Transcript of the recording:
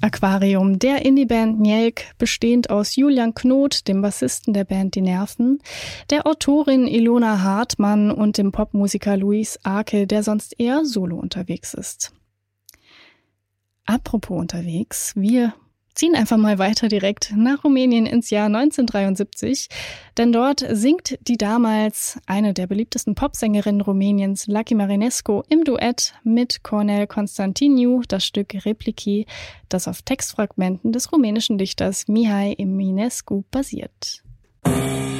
Aquarium, der Indie-Band Njelk, bestehend aus Julian Knot, dem Bassisten der Band Die Nerven, der Autorin Ilona Hartmann und dem Popmusiker Luis Arke, der sonst eher solo unterwegs ist. Apropos unterwegs, wir ziehen einfach mal weiter direkt nach Rumänien ins Jahr 1973, denn dort singt die damals eine der beliebtesten Popsängerinnen Rumäniens, Lucky Marinescu, im Duett mit Cornel Constantiniu das Stück Replici, das auf Textfragmenten des rumänischen Dichters Mihai Eminescu basiert.